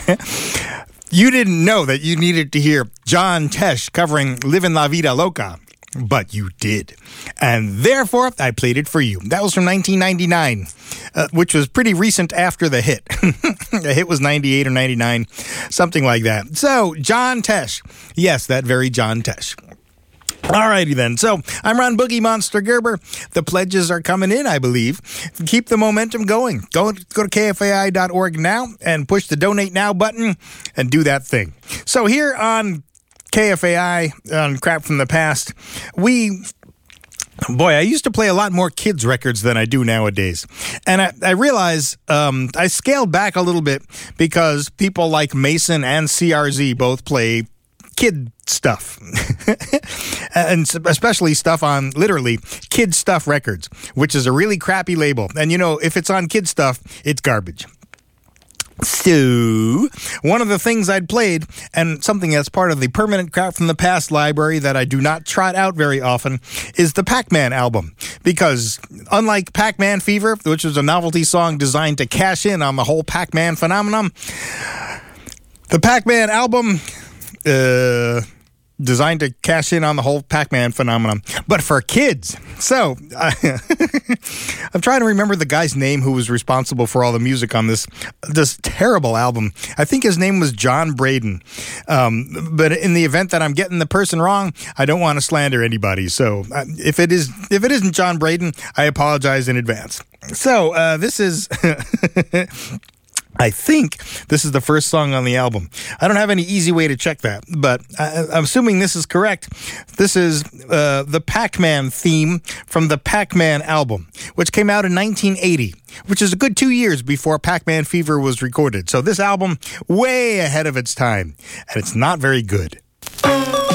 You didn't know that you needed to hear John Tesh covering Livin' La Vida Loca, but you did. And therefore, I played it for you. That was from 1999, which was pretty recent after the hit. The hit was 98 or 99, something like that. So, John Tesh. Yes, that very John Tesh. Alrighty then. So, I'm Ron Boogie Monster Gerber. The pledges are coming in, I believe. Keep the momentum going. Go to KFAI.org now and push the Donate Now button and do that thing. So, here on KFAI, on Crap from the Past, Boy, I used to play a lot more kids' records than I do nowadays. And I realize I scaled back a little bit because people like Mason and CRZ both play kid stuff. And especially stuff on, literally, Kid Stuff Records, which is a really crappy label. And, you know, if it's on kid stuff, it's garbage. So, one of the things I'd played, and something that's part of the permanent Crap from the Past library that I do not trot out very often, is the Pac-Man album. Because, unlike Pac-Man Fever, which was a novelty song designed to cash in on the whole Pac-Man phenomenon, the Pac-Man album, designed to cash in on the whole Pac-Man phenomenon, but for kids. So, I'm trying to remember the guy's name who was responsible for all the music on this terrible album. I think his name was John Braden. But in the event that I'm getting the person wrong, I don't want to slander anybody. So, if it isn't John Braden, I apologize in advance. So, this is I think this is the first song on the album. I don't have any easy way to check that, but I'm assuming this is correct. This is the Pac-Man theme from the Pac-Man album, which came out in 1980, which is a good 2 years before Pac-Man Fever was recorded. So this album, way ahead of its time, and it's not very good.